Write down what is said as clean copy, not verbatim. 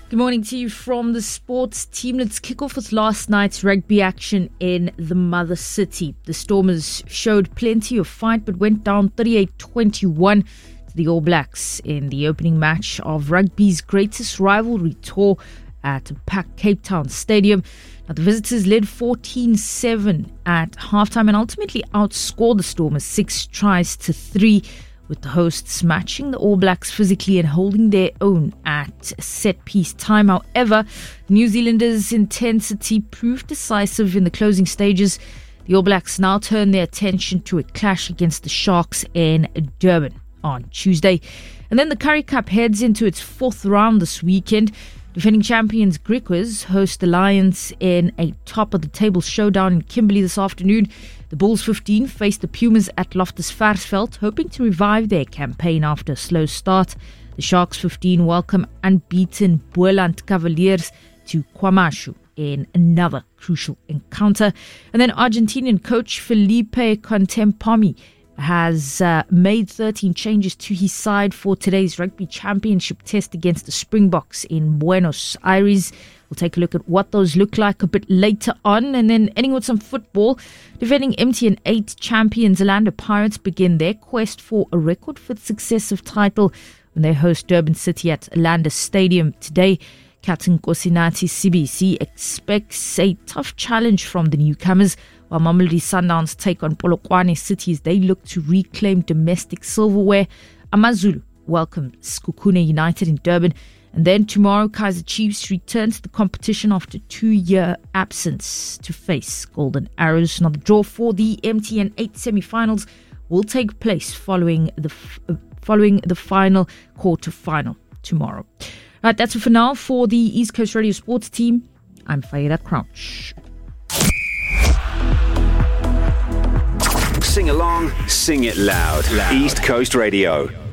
Good morning to you from the sports team. Let's kick off with last night's rugby action in the mother city. The Stormers showed plenty of fight but went down 38-21 to the All Blacks in the opening match of rugby's greatest rivalry tour at packed Cape Town Stadium. Now, the visitors led 14-7 at halftime and ultimately outscored the Stormers 6-3, with the hosts matching the All Blacks physically and holding their own at set-piece time. However, New Zealanders' intensity proved decisive in the closing stages. The All Blacks now turn their attention to a clash against the Sharks in Durban on Tuesday. And then the Currie Cup heads into its fourth round this weekend. Defending champions Griquas host the Lions in a top-of-the-table showdown in Kimberley this afternoon. The Bulls 15 face the Pumas at Loftus Versfeld, hoping to revive their campaign after a slow start. The Sharks 15 welcome unbeaten Boland Cavaliers to KwaMashu in another crucial encounter. And then Argentinian coach Felipe Contempomi has made 13 changes to his side for today's rugby championship test against the Springboks in Buenos Aires. We'll take a look at what those look like a bit later on. And then ending with some football, defending MTN 8 champions Orlando Pirates begin their quest for a record fifth successive title when they host Durban City at Orlando Stadium today. Captain Kosinati CBC expects a tough challenge from the newcomers, while Mamelodi Sundowns take on Polokwane City as they look to reclaim domestic silverware. AmaZulu welcomes Kukune United in Durban. And then tomorrow, Kaizer Chiefs return to the competition after 2-year absence to face Golden Arrows. Now, the draw for the MTN 8 semi-finals will take place following the final quarter-final tomorrow. Right, that's it for now. For the East Coast Radio Sports team, I'm Faida Crouch. Sing along, sing it loud. East Coast Radio.